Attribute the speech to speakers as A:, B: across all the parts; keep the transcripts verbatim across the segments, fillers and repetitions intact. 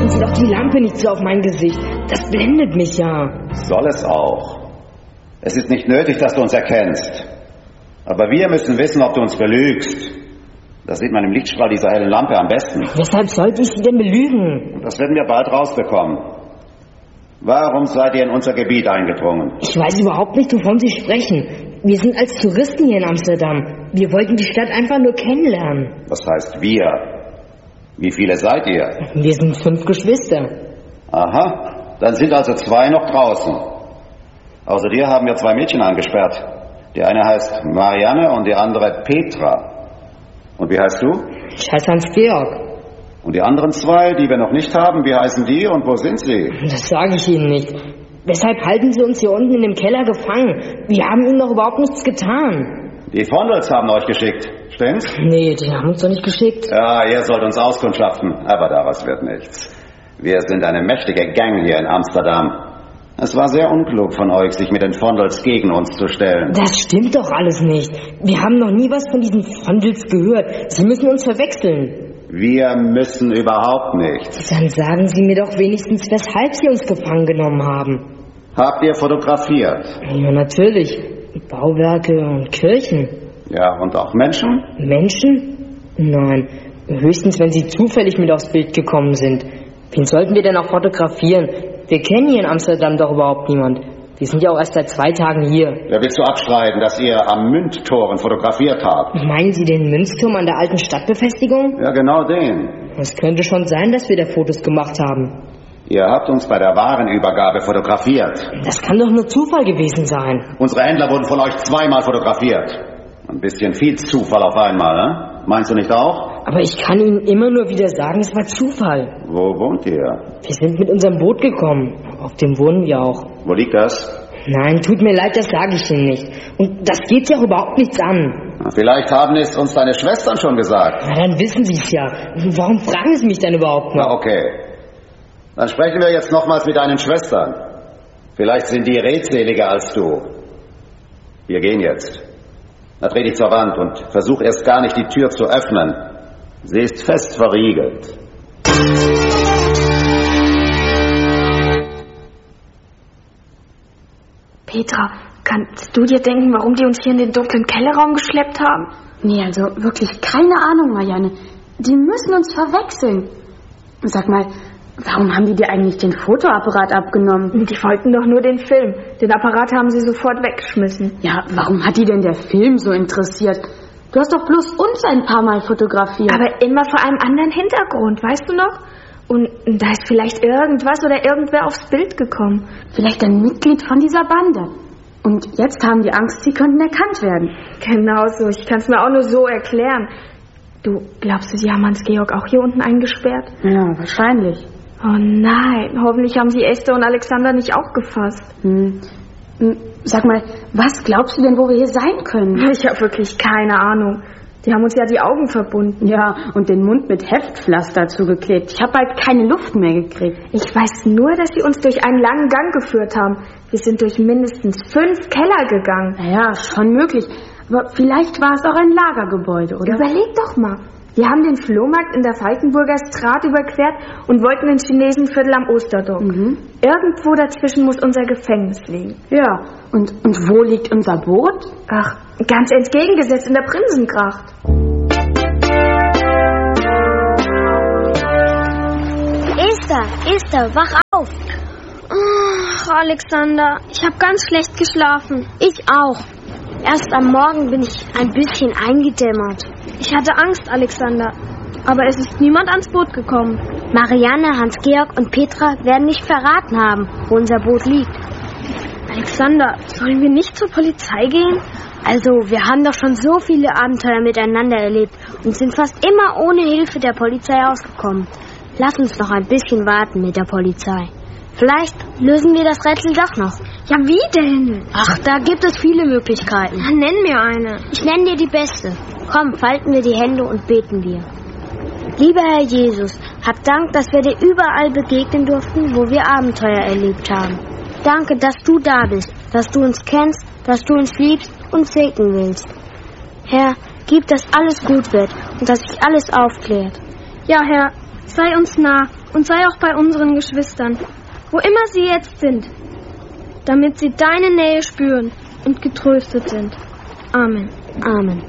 A: Richten Sie doch die Lampe nicht so auf mein Gesicht. Das blendet mich ja.
B: Soll es auch. Es ist nicht nötig, dass du uns erkennst. Aber wir müssen wissen, ob du uns belügst. Das sieht man im Lichtstrahl dieser hellen Lampe am besten.
A: Weshalb sollte ich Sie denn belügen?
B: Das werden wir bald rausbekommen. Warum seid ihr in unser Gebiet eingedrungen?
A: Ich weiß überhaupt nicht, wovon Sie sprechen. Wir sind als Touristen hier in Amsterdam. Wir wollten die Stadt einfach nur kennenlernen.
B: Was heißt wir? Wie viele seid ihr?
A: Wir sind fünf Geschwister.
B: Aha, dann sind also zwei noch draußen. Außer dir haben wir zwei Mädchen eingesperrt. Die eine heißt Marianne und die andere Petra. Und wie heißt du?
A: Ich heiße Hans-Georg.
B: Und die anderen zwei, die wir noch nicht haben, wie heißen die und wo sind sie?
A: Das sage ich Ihnen nicht. Weshalb halten Sie uns hier unten in dem Keller gefangen? Wir haben Ihnen doch überhaupt nichts getan.
B: Die Vondels haben euch geschickt, stimmt's?
A: Nee, die haben uns doch nicht geschickt.
B: Ja, ihr sollt uns auskundschaften, aber daraus wird nichts. Wir sind eine mächtige Gang hier in Amsterdam. Es war sehr unklug von euch, sich mit den Vondels gegen uns zu stellen.
A: Das stimmt doch alles nicht. Wir haben noch nie was von diesen Vondels gehört. Sie müssen uns verwechseln.
B: Wir müssen überhaupt nichts.
A: Dann sagen Sie mir doch wenigstens, weshalb Sie uns gefangen genommen haben.
B: Habt ihr fotografiert?
A: Ja, natürlich. Bauwerke und Kirchen.
B: Ja, und auch Menschen?
A: Menschen? Nein, höchstens, wenn Sie zufällig mit aufs Bild gekommen sind. Wen sollten wir denn auch fotografieren? Wir kennen hier in Amsterdam doch überhaupt niemand. Wir sind ja auch erst seit zwei Tagen hier.
B: Wer willst du abstreiten, dass ihr am Münztoren fotografiert habt?
A: Meinen Sie den Münzturm an der alten Stadtbefestigung?
B: Ja, genau den.
A: Es könnte schon sein, dass wir da Fotos gemacht haben.
B: Ihr habt uns bei der Warenübergabe fotografiert.
A: Das kann doch nur Zufall gewesen sein.
B: Unsere Händler wurden von euch zweimal fotografiert. Ein bisschen viel Zufall auf einmal, ne? Meinst du nicht auch?
A: Aber ich kann Ihnen immer nur wieder sagen, es war Zufall.
B: Wo wohnt ihr?
A: Wir sind mit unserem Boot gekommen. Auf dem wohnen wir auch.
B: Wo liegt das?
A: Nein, tut mir leid, das sage ich Ihnen nicht. Und das geht ja auch überhaupt nichts an.
B: Na, vielleicht haben es uns deine Schwestern schon gesagt.
A: Na, dann wissen Sie es ja. Warum fragen Sie mich dann überhaupt noch?
B: Na, okay. Dann sprechen wir jetzt nochmals mit deinen Schwestern. Vielleicht sind die redseliger als du. Wir gehen jetzt. Na, dreh dich zur Wand und versuch erst gar nicht, die Tür zu öffnen. Sie ist fest verriegelt.
C: Petra, kannst du dir denken, warum die uns hier in den dunklen Kellerraum geschleppt haben?
D: Nee, also wirklich keine Ahnung, Marianne. Die müssen uns verwechseln. Sag mal, warum haben die dir eigentlich den Fotoapparat abgenommen?
C: Die wollten doch nur den Film. Den Apparat haben sie sofort weggeschmissen.
D: Ja, warum hat die denn der Film so interessiert? Du hast doch bloß uns ein paar Mal fotografiert.
C: Aber immer vor einem anderen Hintergrund, weißt du noch? Und da ist vielleicht irgendwas oder irgendwer aufs Bild gekommen.
D: Vielleicht ein Mitglied von dieser Bande. Und jetzt haben die Angst, sie könnten erkannt werden.
C: Genau so, ich kann es mir auch nur so erklären. Du, glaubst du, sie haben Hans-Georg auch hier unten eingesperrt?
D: Ja, wahrscheinlich.
C: Oh nein, hoffentlich haben sie Esther und Alexander nicht auch gefasst.
D: Hm. Sag mal, was glaubst du denn, wo wir hier sein können?
C: Ich habe wirklich keine Ahnung. Die haben uns ja die Augen verbunden.
D: Ja, und den Mund mit Heftpflaster zugeklebt. Ich habe bald keine Luft mehr gekriegt.
C: Ich weiß nur, dass sie uns durch einen langen Gang geführt haben. Wir sind durch mindestens fünf Keller gegangen.
D: Naja, schon möglich. Aber vielleicht war es auch ein Lagergebäude, oder?
C: Überleg doch mal. Wir haben den Flohmarkt in der Falkenburger Straße überquert und wollten ins Chinesenviertel am Osterdom. Mhm. Irgendwo dazwischen muss unser Gefängnis liegen.
D: Ja, und, und wo liegt unser Boot?
C: Ach, ganz entgegengesetzt in der Prinsengracht.
E: Esther, Esther, wach auf!
F: Ach, Alexander, ich habe ganz schlecht geschlafen.
E: Ich auch. Erst am Morgen bin ich ein bisschen eingedämmert.
F: Ich hatte Angst, Alexander. Aber es ist niemand ans Boot gekommen.
E: Marianne, Hans-Georg und Petra werden nicht verraten haben, wo unser Boot liegt.
F: Alexander, sollen wir nicht zur Polizei gehen?
E: Also, wir haben doch schon so viele Abenteuer miteinander erlebt und sind fast immer ohne Hilfe der Polizei ausgekommen. Lass uns noch ein bisschen warten mit der Polizei. Vielleicht lösen wir das Rätsel doch noch.
F: Ja, wie denn?
E: Ach, da gibt es viele Möglichkeiten.
F: Ja, nenn mir eine.
E: Ich nenne dir die beste. Komm, falten wir die Hände und beten wir. Lieber Herr Jesus, hab Dank, dass wir dir überall begegnen durften, wo wir Abenteuer erlebt haben. Danke, dass du da bist, dass du uns kennst, dass du uns liebst und segnen willst. Herr, gib, dass alles gut wird und dass sich alles aufklärt.
F: Ja, Herr, sei uns nah und sei auch bei unseren Geschwistern, wo immer sie jetzt sind, damit sie deine Nähe spüren und getröstet sind. Amen.
E: Amen.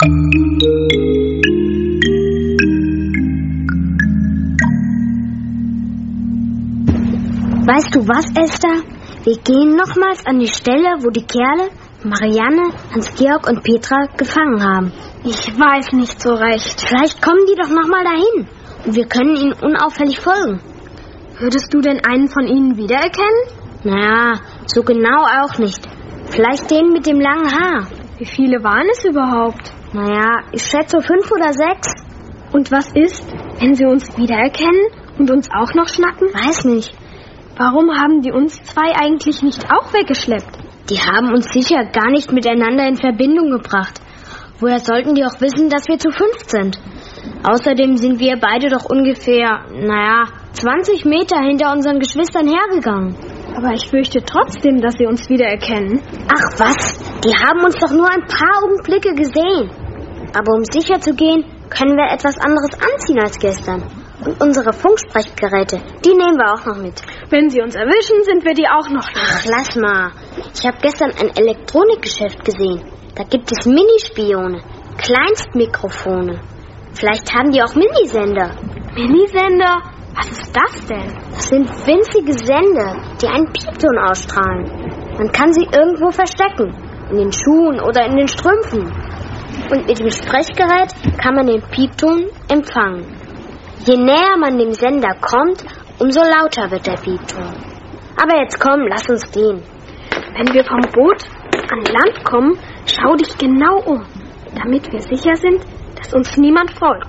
E: Weißt du was, Esther? Wir gehen nochmals an die Stelle, wo die Kerle Marianne, Hans-Georg und Petra gefangen haben.
F: Ich weiß nicht so recht.
E: Vielleicht kommen die doch nochmal dahin und wir können ihnen unauffällig folgen.
F: Würdest du denn einen von ihnen wiedererkennen?
E: Naja, so genau auch nicht. Vielleicht den mit dem langen Haar.
F: Wie viele waren es überhaupt?
E: Naja, ich schätze fünf oder sechs.
F: Und was ist, wenn sie uns wiedererkennen und uns auch noch schnappen?
E: Weiß nicht.
F: Warum haben die uns zwei eigentlich nicht auch weggeschleppt?
E: Die haben uns sicher gar nicht miteinander in Verbindung gebracht. Woher sollten die auch wissen, dass wir zu fünf sind? Außerdem sind wir beide doch ungefähr, naja, zwanzig Meter hinter unseren Geschwistern hergegangen.
F: Aber ich fürchte trotzdem, dass sie uns wiedererkennen.
E: Ach was, die haben uns doch nur ein paar Augenblicke gesehen. Aber um sicher zu gehen, können wir etwas anderes anziehen als gestern. Und unsere Funksprechgeräte, die nehmen wir auch noch mit.
F: Wenn sie uns erwischen, sind wir die auch noch los.
E: Ach, lass mal. Ich habe gestern ein Elektronikgeschäft gesehen. Da gibt es Minispione, Kleinstmikrofone. Vielleicht haben die auch Minisender.
F: Minisender? Was ist das denn?
E: Das sind winzige Sender, die einen Piepton ausstrahlen. Man kann sie irgendwo verstecken. In den Schuhen oder in den Strümpfen. Und mit dem Sprechgerät kann man den Piepton empfangen. Je näher man dem Sender kommt, umso lauter wird der Piepton. Aber jetzt komm, lass uns gehen.
F: Wenn wir vom Boot an Land kommen, schau dich genau um, damit wir sicher sind, dass uns niemand folgt.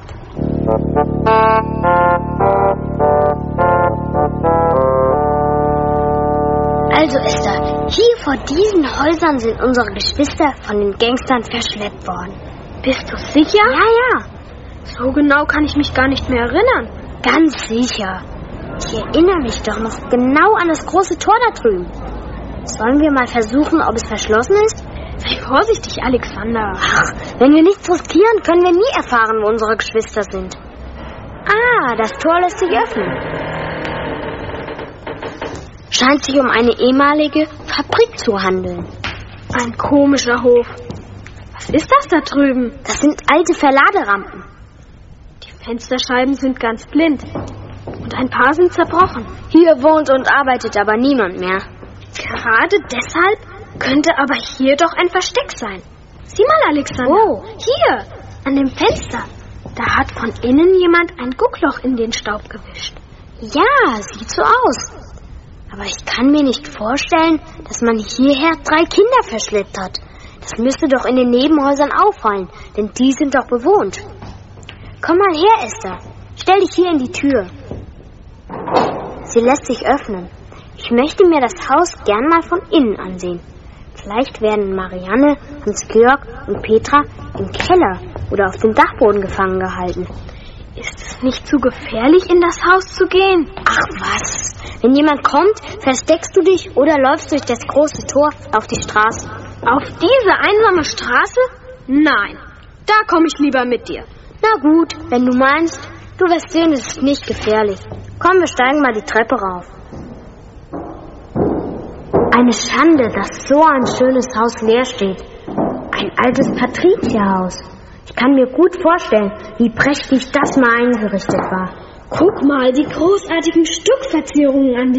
E: Also Esther, hier vor diesen Häusern sind unsere Geschwister von den Gangstern verschleppt worden.
F: Bist du sicher?
E: Ja, ja.
F: So genau kann ich mich gar nicht mehr erinnern.
E: Ganz sicher. Ich erinnere mich doch noch genau an das große Tor da drüben. Sollen wir mal versuchen, ob es verschlossen ist?
F: Sei vorsichtig, Alexander.
E: Ach, wenn wir nichts riskieren, können wir nie erfahren, wo unsere Geschwister sind. Ah, das Tor lässt sich öffnen. Scheint sich um eine ehemalige Fabrik zu handeln.
F: Ein komischer Hof. Was ist das da drüben?
E: Das sind alte Verladerampen.
F: Die Fensterscheiben sind ganz blind. Und ein paar sind zerbrochen.
E: Hier wohnt und arbeitet aber niemand mehr.
F: Gerade deshalb könnte aber hier doch ein Versteck sein. Sieh mal, Alexander.
E: Wo?
F: Hier, an dem Fenster. Da hat von innen jemand ein Guckloch in den Staub gewischt.
E: Ja, sieht so aus. Aber ich kann mir nicht vorstellen, dass man hierher drei Kinder verschleppt hat. Das müsste doch in den Nebenhäusern auffallen, denn die sind doch bewohnt. Komm mal her, Esther. Stell dich hier in die Tür. Sie lässt sich öffnen. Ich möchte mir das Haus gern mal von innen ansehen. Vielleicht werden Marianne, Hans-Georg und Petra im Keller oder auf dem Dachboden gefangen gehalten.
F: Ist es nicht zu gefährlich, in das Haus zu gehen?
E: Ach was, wenn jemand kommt, versteckst du dich oder läufst durch das große Tor auf die Straße.
F: Auf diese einsame Straße? Nein, da komme ich lieber mit dir.
E: Na gut, wenn du meinst, du wirst sehen, es ist nicht gefährlich. Komm, wir steigen mal die Treppe rauf. Eine Schande, dass so ein schönes Haus leer steht. Ein altes Patrizierhaus. Ich kann mir gut vorstellen, wie prächtig das mal eingerichtet war.
F: Guck mal, die großartigen Stuckverzierungen an